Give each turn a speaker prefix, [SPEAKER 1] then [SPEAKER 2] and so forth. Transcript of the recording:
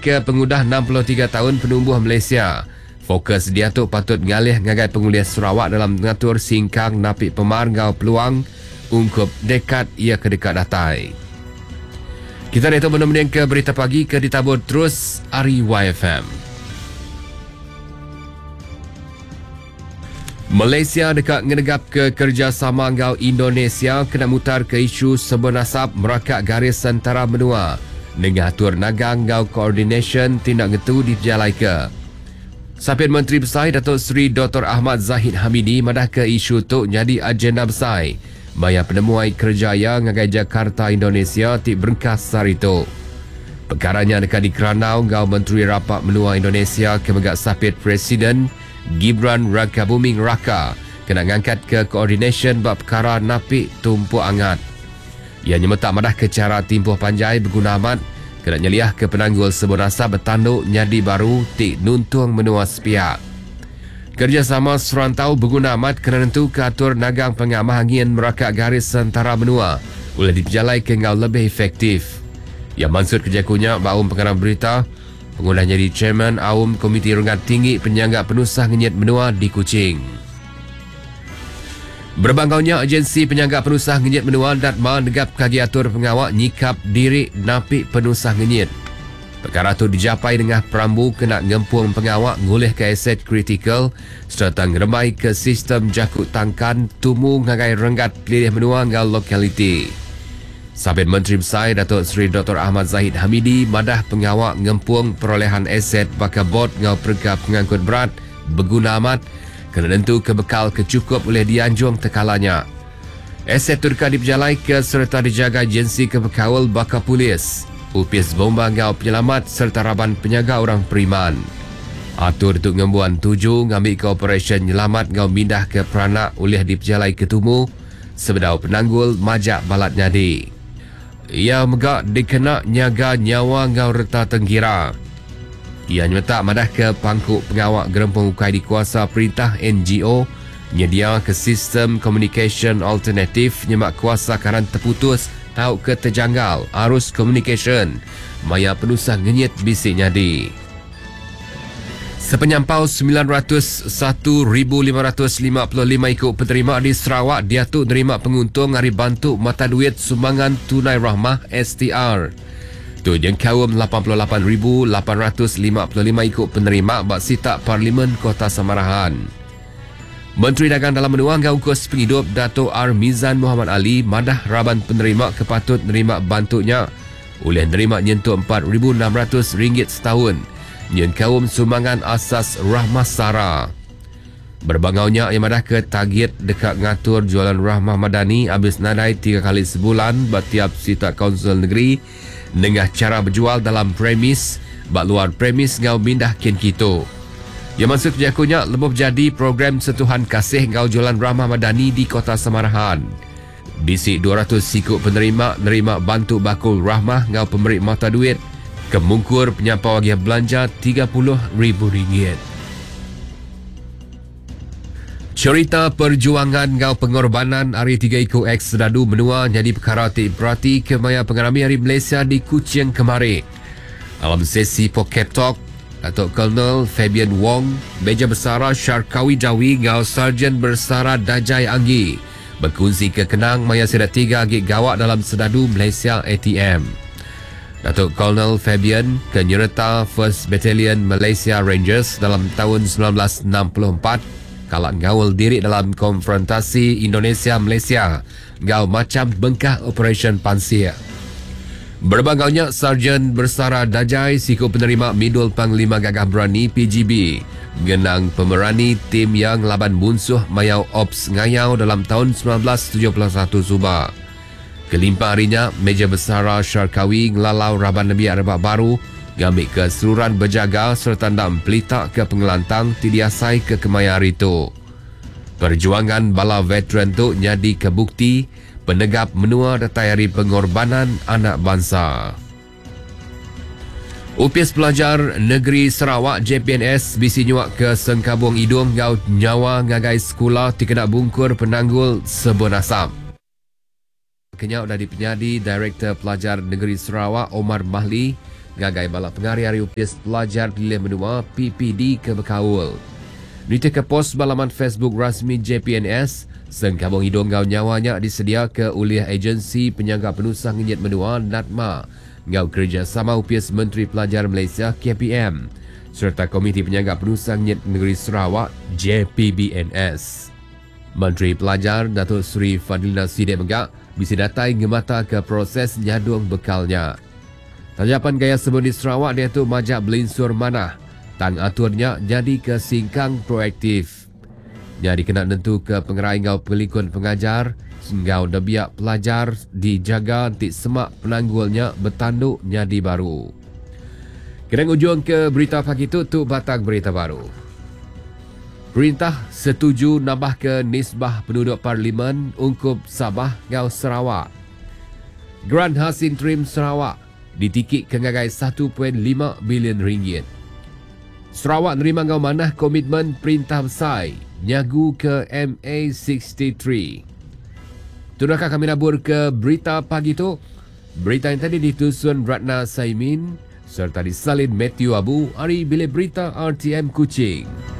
[SPEAKER 1] ke pengudah 63 tahun penumbuh Malaysia. Fokus dia tu patut ngalih ngagai penguliah Sarawak dalam mengatur singkang napik pemar ngau peluang ungkup dekat ia ke dekat datai. Kita reto menemukan ke berita pagi ke ditabur terus Ari YFM. Malaysia dekat ngenegap ke kerjasama ngau Indonesia kena mutar ke isu sebenasab merakak garis antara benua dengan atur nagang ngau coordination tindak ngetu diperjalai ke. Sapit Menteri Besar Datuk Seri Dr. Ahmad Zahid Hamidi madah ke isu tu jadi agenda besar maya penemuai kerjaya ngagai Jakarta Indonesia ti berengkas hari itu. Perkaranya dekat di Keranau ngau Menteri Rapat Menua Indonesia ke megak sapit Presiden Gibran Rakabuming Raka kena ngangkat ke coordination bab perkara napik tumpu angat. Ia nyemetak madah ke cara timpuh panjai berguna amat kena nyeliah ke penanggul sebenasa bertanduk nyadi baru tik nuntung menua sepihak. Kerjasama serantau berguna amat kena nentu ke atur nagang pengamah angin merakak garis antara benua boleh diperjalai ke ngau lebih efektif. Yang maksud kejakunya Baum Pengarang Berita pengguna jadi Chairman Aum Komiti Rengat Tinggi Penyangga Penusah Ngenyit Benua di Kuching. Berbangkaunya Agensi Penyangga Penusah Ngenyit Benua Datma negap kagi atur pengawak nyikap diri napik penusah ngenyit. Perkara itu dijapai dengan perambu kena ngempung pengawak ngulih ke aset kritikal serta ngeremai ke sistem jakut tangkan tumu ngagai renggat pilih benua ngal lokaliti. Sabit Menteri Besar Datuk Seri Dr. Ahmad Zahid Hamidi madah pengawak ngempung perolehan aset baka bot ngau perga pengangkut berat berguna amat kena tentu ke bekal kecukup oleh dianjung tekalanya. Aset turka diperjalai ke serta dijaga agensi kebekawal baka polis, upis bomba ngau penyelamat serta raban penyaga orang periman. Atur untuk ngembuan 7 ngambil ke operasi nyelamat ngau mindah ke peranak oleh diperjalai ketumu sebedau penanggul majak balat nyadi. Ia megak dikena nyaga nyawa ngau reta tengkira. Ia nyetak madah ke pangkuk pengawak gerempung ukai di kuasa perintah NGO nyedia ke sistem communication alternatif nyemak kuasa karan terputus tau ke terjanggal arus communication maya penusah ngenyit bisik nyadi. Sepenyampau 901,555 ikut penerima di Sarawak diatuk nerima penguntung hari bantu mata duit sumbangan tunai rahmah STR. Tu jengkawam 88,855 ikut penerima bak sitak Parlimen Kota Samarahan. Menteri Dagang Dalam Benua Ungkus Penghidup Dato' R. Mizan Muhammad Ali madah raban penerima kepatut nerima bantunya oleh nerima nyentuh RM4,600 setahun nyen kaum sumbangan asas Rahmah Sara. Berbangaunya yang madah ke target dekat ngatur jualan Rahmah Madani habis nadai 3 kali sebulan batiap sitak Kaunsil Negeri dengan cara berjual dalam premis bak luar premis ngau mindah kin kito. Yang maksud kejakunya lebih jadi program sentuhan kasih ngau jualan Rahmah Madani di Kota Samarahan. Bisik 200 sikut penerima nerima bantu bakul Rahmah ngau pemberi mata duit kemungkur penyampau bagi belanja RM30,000. Cerita perjuangan ngau pengorbanan hari 3 ikut X Sedadu menua jadi perkara berarti kemaya pengalami hari Malaysia di Kuching kemari. Dalam sesi Pokep Talk, Datuk Colonel Fabian Wong, Meja Bersara Syarkawi Jawi ngau Sarjan Bersara Dajai Anggi berkongsi kekenang maya sedat 3 gig gawak dalam Sedadu Malaysia ATM. Datuk Colonel Fabian kenyerta First Battalion Malaysia Rangers dalam tahun 1964 kalak ngawal diri dalam konfrontasi Indonesia-Malaysia ngau macam bengkah Operation Pansir. Berbangaunya Sarjan Bersara Dajai siku penerima Midul Panglima Gagah Berani PGB genang pemerani tim yang laban bunsuh mayau Ops Ngayau dalam tahun 1971 Subah. Kelimpah harinya, Meja Bersara Syarkawi ngelalau raban Nabi Arbak Baru ngambil keseluruhan berjaga serta ndam pelitak ke pengelantang tidiasai ke kemaya hari itu. Perjuangan bala veteran tu nyadi kebukti penegap menua datai hari pengorbanan anak bangsa. Upis pelajar Negeri Sarawak JPNS bisi nyuak ke Sengkabung Hidung ngau nyawa ngagai sekolah tikena bungkur penanggul sebenasam. Kenyak dah dipenyadi Direktur Pelajar Negeri Sarawak Omar Mahli gagai balap pengari-hari UPS pelajar pilih menua PPD ke Bekawul. Berita ke pos balaman Facebook rasmi JPNS, sengkabung hidung ngau nyawanya disedia ke oleh agensi penyangga penusah ngenyit menua NATMA, ngau kerjasama UPS Menteri Pelajar Malaysia KPM, serta Komiti Penyangga Penusah ngenyit Negeri Sarawak JPBNS. Menteri Pelajar Datuk Seri Fadlina Siddiq menggak bisa datai ngemata ke proses nyadung bekalnya. Tajapan gaya sebut di Sarawak dia tu majak belinsur manah. Tang aturnya jadi ke singkang proaktif. Jadi kena tentu ke pengerai ngau pelikun pengajar, ngau debiak pelajar dijaga antik semak penanggulnya bertanduk nyadi baru. Kedang ujung ke berita pagi tu batang berita baru. Perintah setuju nambah ke nisbah penduduk Parlimen ungkup Sabah ngau Sarawak. Grant Hasil Interim Sarawak ditikik ke ngagai 1.5 bilion ringgit. Sarawak nerima ngau manah komitmen perintah besar nyagu ke MA63. Tudahkah kami nabur ke berita pagi tu? Berita yang tadi ditusun Ratna Saimin serta disalin Matthew Abu hari bilik berita RTM Kuching.